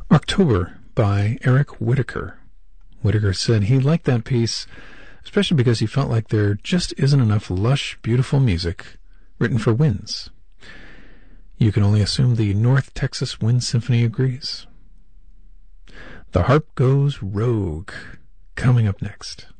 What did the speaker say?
October by Eric Whitacre. Whitacre said he liked that piece, especially because he felt like there just isn't enough lush, beautiful music written for winds. You can only assume the North Texas Wind Symphony agrees. The Harp Goes Rogue, coming up next.